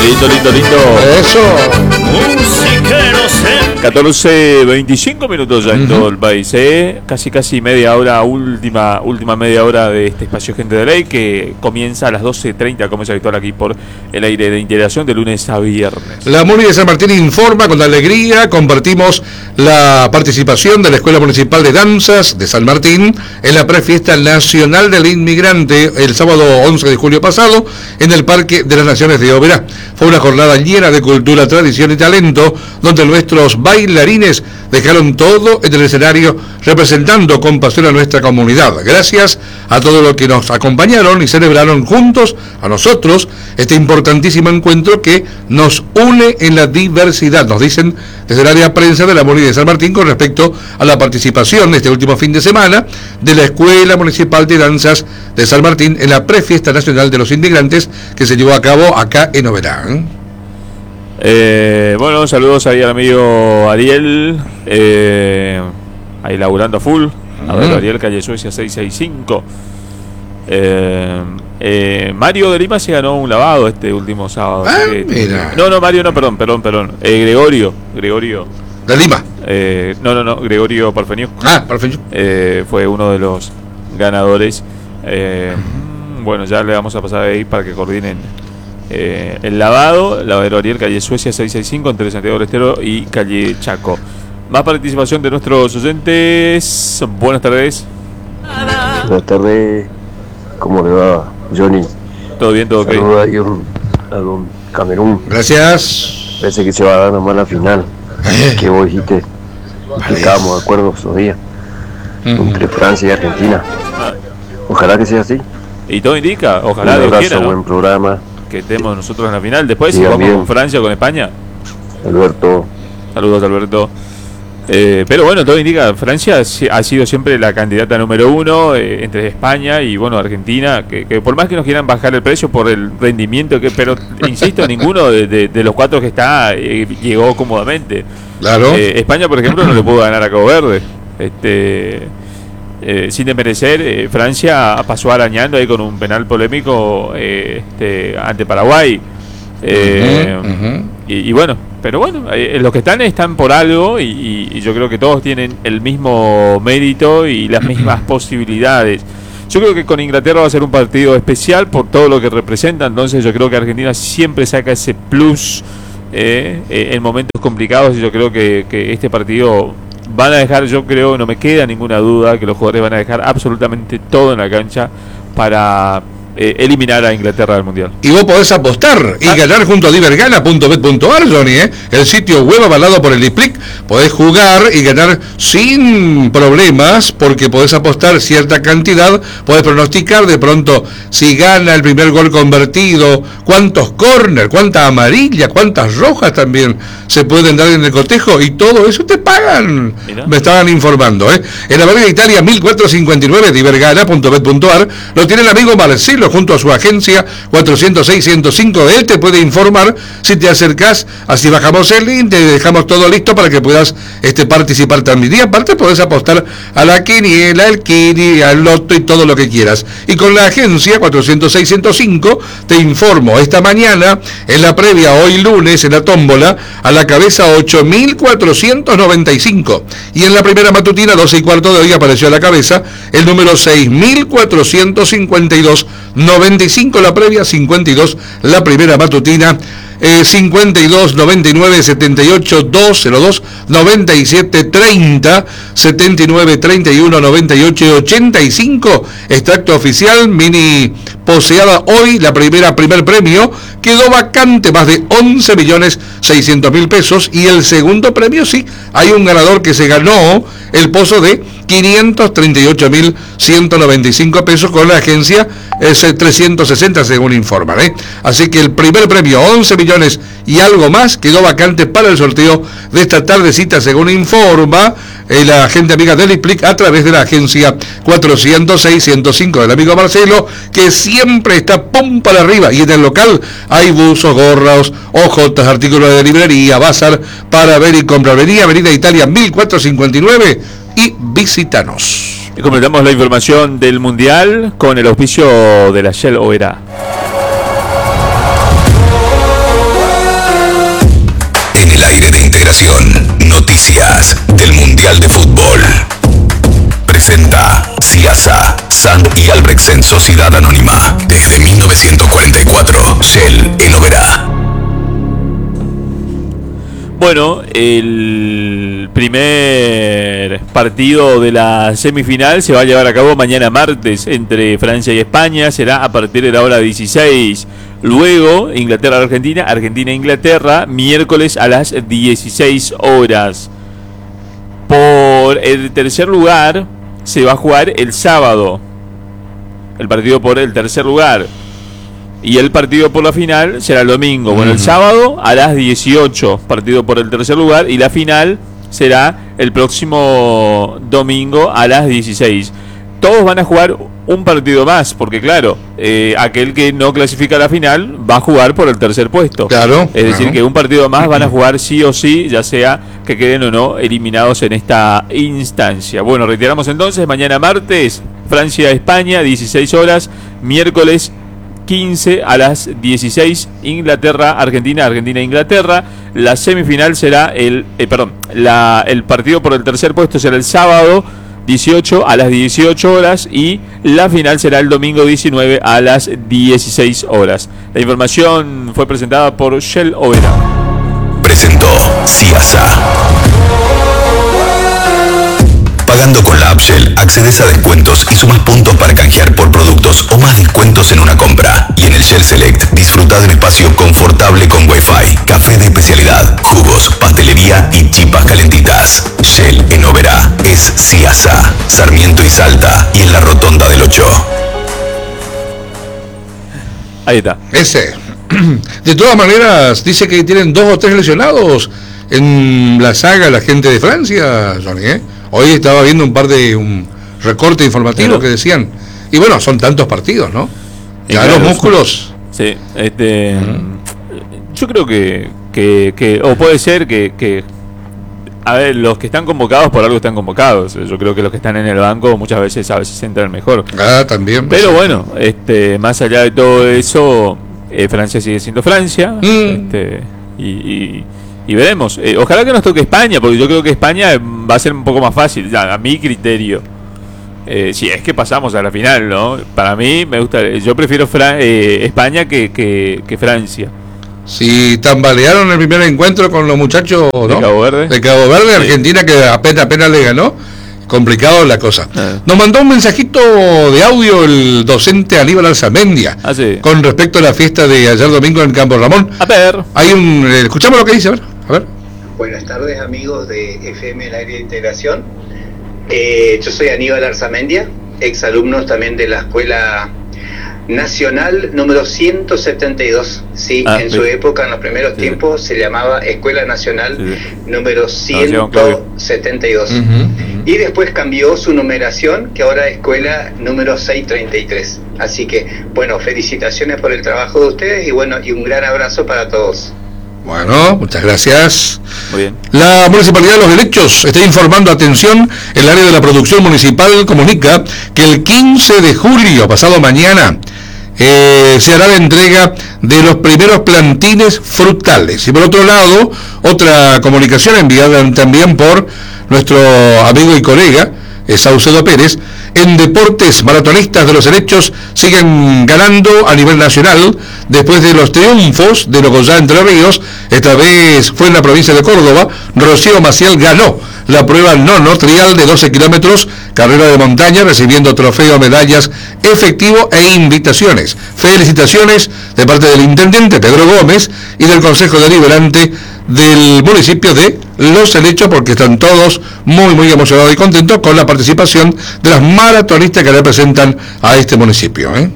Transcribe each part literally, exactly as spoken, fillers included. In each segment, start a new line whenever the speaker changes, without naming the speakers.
Lindo, lindo, lindo.
Eso.
catorce veinticinco minutos ya en
Uh-huh.
todo el país, ¿eh? Casi, casi media hora, última, última media hora de este espacio Gente de Ley, que comienza a las doce treinta, como es habitual aquí por el aire de Integración, de lunes a viernes.
La Muni de San Martín informa con alegría. Compartimos la participación de la Escuela Municipal de Danzas de San Martín en la prefiesta nacional del inmigrante el sábado once de julio pasado en el Parque de las Naciones de Oberá. Fue una jornada llena de cultura, tradición y talento, donde nuestros bailarines dejaron todo en el escenario representando con pasión a nuestra comunidad. Gracias a todos los que nos acompañaron y celebraron juntos a nosotros este importantísimo encuentro que nos une en la diversidad, nos dicen desde el área prensa de la Muni de San Martín con respecto a la participación este último fin de semana de la Escuela Municipal de Danzas de San Martín en la prefiesta nacional de los inmigrantes que se llevó a cabo acá en Oberá.
Eh, bueno, saludos ahí al amigo Ariel, eh, ahí laburando a full. A ver, Ariel, calle Suecia seiscientos sesenta y cinco. Eh, eh, Mario de Lima se ganó un lavado este último sábado.
Ah,
que,
mira.
No, no, Mario, no, perdón, perdón, perdón. Eh, Gregorio, Gregorio.
De Lima.
Eh, no, no, no, Gregorio Parfeniuk.
Ah, perfecto.
Eh, fue uno de los ganadores. Eh, bueno, ya le vamos a pasar ahí para que coordinen eh, el lavado. Lavadero Ariel, calle Suecia seiscientos sesenta y cinco, entre Santiago del Estero y calle Chaco. Más participación de nuestros oyentes. Buenas tardes.
Buenas tardes. ¿Cómo le va, Johnny?
Todo bien, todo ok.
Saludos ahí un, a don Camerún.
Gracias.
Parece que se va a dar nomás la final.
Eh.
Que vos dijiste
Vale.
que estábamos de acuerdo esos días.
Uh-huh.
Entre Francia y Argentina. Ojalá que sea así.
Y todo indica, ojalá
Un
Dios
abrazo,
quiera, ¿no?
buen programa.
Que estemos nosotros en la final. Después, si
Sigan
vamos
bien.
con Francia o con España.
Alberto.
Saludos, Alberto. Eh, pero bueno, todo indica, Francia ha sido siempre la candidata número uno eh, entre España y bueno, Argentina, que, que por más que nos quieran bajar el precio por el rendimiento, que pero insisto, ninguno de, de, de los cuatro que está eh, llegó cómodamente.
Claro.
Eh, España, por ejemplo, no le pudo ganar a Cabo Verde. Este, eh, sin desmerecer, eh, Francia pasó arañando ahí con un penal polémico eh, este, ante Paraguay. Eh,
Uh-huh, uh-huh.
Y, y bueno, pero bueno, eh, los que están están por algo y, y, y yo creo que todos tienen el mismo mérito y las mismas posibilidades. Yo creo que con Inglaterra va a ser un partido especial por todo lo que representa, entonces yo creo que Argentina siempre saca ese plus eh, eh, en momentos complicados y yo creo que, que este partido van a dejar, yo creo, no me queda ninguna duda que los jugadores van a dejar absolutamente todo en la cancha para eh, eliminar a Inglaterra del Mundial.
Y vos podés apostar y
Ah.
ganar junto a divergana punto bet punto ar, Johnny, ¿eh? El sitio web avalado por el I P L I C. Podés jugar y ganar sin problemas porque podés apostar cierta cantidad, podés pronosticar de pronto si gana el primer gol convertido, cuántos córner, cuántas amarillas, cuántas rojas también se pueden dar en el cotejo y todo eso te pagan.
Mirá.
Me estaban informando, ¿eh? En la Avenida Italia mil cuatrocientos cincuenta y nueve, divergana punto bet punto ar, lo tiene el amigo Marcelo junto a su agencia cuatrocientos seis ciento cinco. Él te puede informar si te acercás, así bajamos el link, te dejamos todo listo para que puedas este, participar también. Y aparte podés apostar a la quiniela, al kini, al loto y todo lo que quieras. Y con la agencia cuatrocientos seis ciento cinco te informo, esta mañana, en la previa, hoy lunes, en la tómbola, a la cabeza ocho mil cuatrocientos noventa y cinco. Y en la primera matutina, doce y cuarto de hoy, apareció a la cabeza el número seis mil cuatrocientos cincuenta y dos. noventa y cinco la previa, cincuenta y dos la primera matutina, eh, cincuenta y dos, noventa y nueve, setenta y ocho, dos cero dos, noventa y siete, treinta, setenta y nueve, treinta y uno, noventa y ocho y ochenta y cinco. Extracto oficial, mini poseada hoy, la primera, primer premio, quedó vacante, más de once millones seiscientos mil pesos, y el segundo premio, sí, hay un ganador que se ganó el pozo de quinientos treinta y ocho mil ciento noventa y cinco pesos con la agencia es trescientos sesenta según informan, ¿eh? Así que el primer premio, once millones y algo más, quedó vacante para el sorteo de esta tardecita según informa eh, la gente amiga del I P L I C a través de la agencia cuatrocientos seis ciento cinco del amigo Marcelo, que siempre está pum para arriba, y en el local hay buzos, gorros, ojotas, artículos de librería, bazar para ver y comprar. Venía Avenida Italia mil cuatrocientos cincuenta y nueve y visítanos.
Y completamos la información del Mundial con el auspicio de la Shell Oberá.
Noticias del Mundial de Fútbol. Presenta Ciasa, Sand y Albrechtsen Sociedad Anónima. Desde mil novecientos cuarenta y cuatro, Shell en Oberá.
Bueno, el primer partido de la semifinal se va a llevar a cabo mañana martes entre Francia y España. Será a partir de la hora dieciséis. Luego, Inglaterra-Argentina, Argentina-Inglaterra, miércoles a las dieciséis horas. Por el tercer lugar se va a jugar el sábado. El partido por el tercer lugar. Y el partido por la final será el domingo. Bueno, el sábado a las dieciocho, partido por el tercer lugar. Y la final será el próximo domingo a las dieciséis. Todos van a jugar un partido más, porque claro, eh, aquel que no clasifica a la final va a jugar por el tercer puesto.
Claro.
Es decir,
claro.
que un partido más van a jugar sí o sí, ya sea que queden o no eliminados en esta instancia. Bueno, reiteramos entonces, mañana martes, Francia-España, dieciséis horas, miércoles quince a las dieciséis, Inglaterra-Argentina, Argentina-Inglaterra. La semifinal será el, eh, perdón, la, el partido por el tercer puesto será el sábado dieciocho a las dieciocho horas y la final será el domingo diecinueve a las dieciséis horas. La información fue presentada por Shell Oberá.
Presentó Ciasa. Pagando con la app Shell, accedes a descuentos y sumas puntos para canjear por productos o más descuentos en una compra. Y en el Shell Select, disfruta de un espacio confortable con Wi-Fi, café de especialidad, jugos, pastelería y chipas calentitas. Shell en Oberá es Ciasa, Sarmiento y Salta, y en la Rotonda del ocho.
Ahí está.
Ese. De todas maneras, dice que tienen dos o tres lesionados en la saga la gente de Francia, Johnny, ¿eh? Hoy estaba viendo un par de un recorte informativo Pero, que decían, y bueno, son tantos partidos, ¿no? Ya claro, los músculos.
Sí, este, uh-huh. Yo creo que, que, que o puede ser que, que, a ver, los que están convocados por algo están convocados. Yo creo que los que están en el banco muchas veces a veces entran mejor.
Ah, también.
Pero bueno, este, más allá de todo eso, eh, Francia sigue siendo Francia, mm. este, y, y Y veremos, eh, ojalá que nos toque España, porque yo creo que España va a ser un poco más fácil, ya, a mi criterio. Eh, si es que pasamos a la final, ¿no? Para mí, me gusta, yo prefiero Fra- eh, España que, que, que Francia.
Si tambalearon el primer encuentro con los muchachos, ¿no?
De Cabo Verde.
De Cabo Verde,
sí.
Argentina que apenas, apenas le ganó. Complicado la cosa. Ah. Nos mandó un mensajito de audio el docente Aníbal Arzamendia
ah, sí.
con respecto a la fiesta de ayer domingo en Campo Ramón.
A ver.
Hay un, eh, escuchamos lo que dice, a ver. A ver.
Buenas tardes, amigos de F M El Aire de Integración. Eh, yo soy Aníbal Arzamendia, exalumno también de la Escuela Nacional número ciento setenta y dos. Sí, ah, en sí. su época, en los primeros sí. tiempos, se llamaba Escuela Nacional sí. número ciento setenta y dos. Uh-huh. Y después cambió su numeración, que ahora es Escuela número seiscientos treinta y tres. Así que, bueno, felicitaciones por el trabajo de ustedes y bueno, y un gran abrazo para todos.
Bueno, muchas gracias.
Muy bien.
La Municipalidad de Los Helechos está informando, atención, el área de la producción municipal comunica que el quince de julio, pasado mañana, eh, se hará la entrega de los primeros plantines frutales. Y por otro lado, otra comunicación enviada también por nuestro amigo y colega, eh, Saucedo Pérez. En deportes, maratonistas de Los Helechos siguen ganando a nivel nacional después de los triunfos de Locoyá Entre Ríos. Esta vez fue en la provincia de Córdoba. Rocío Maciel ganó la prueba nono trial de doce kilómetros, carrera de montaña, recibiendo trofeo, medallas, efectivo e invitaciones. Felicitaciones de parte del intendente Pedro Gómez y del Consejo Deliberante del municipio de Los Helechos, porque están todos muy muy emocionados y contentos con la participación de las maratonistas que representan a este municipio, ¿eh?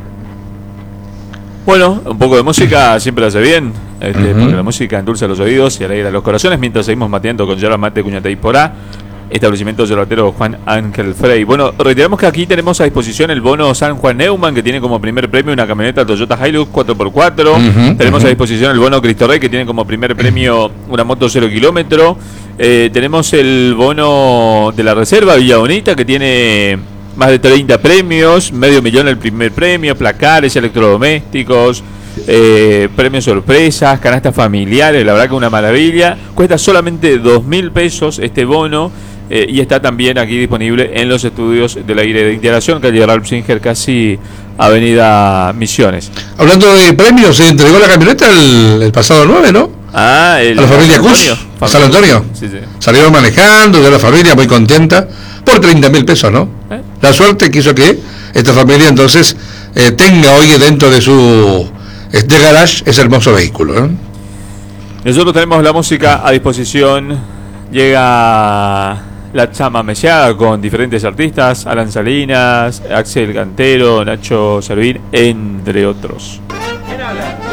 Bueno, un poco de música siempre hace bien, este, uh-huh. porque la música endulza los oídos y alegra los corazones, mientras seguimos mateando con yerba mate Cuñatay Porá, establecimiento yerbatero Juan Ángel Frey. Bueno, reiteramos que aquí tenemos a disposición el bono San Juan Neumann, que tiene como primer premio una camioneta Toyota Hilux cuatro por cuatro. Uh-huh, tenemos uh-huh. a disposición el bono Cristo Rey, que tiene como primer premio una moto cero kilómetro. Eh, tenemos el bono de la Reserva Villa Bonita, que tiene más de treinta premios, medio millón el primer premio, placares, electrodomésticos, eh, premios sorpresas, canastas familiares, la verdad que una maravilla. Cuesta solamente dos mil pesos este bono. Eh, y está también aquí disponible en los estudios del aire de integración, calle Ralph Singer, casi Avenida Misiones.
Hablando de premios, se entregó la camioneta el, el pasado nueve, ¿no?
Ah, el,
a la familia Cus, a San Antonio.
Sí, sí.
Salieron manejando, de la familia muy contenta, por treinta mil pesos, ¿no? ¿Eh? La suerte quiso que esta familia entonces eh, tenga hoy dentro de su este garage ese hermoso vehículo, ¿eh?
Nosotros tenemos la música a disposición. Llega la Chama Mellada con diferentes artistas, Alan Salinas, Axel Cantero, Nacho Servín, entre otros.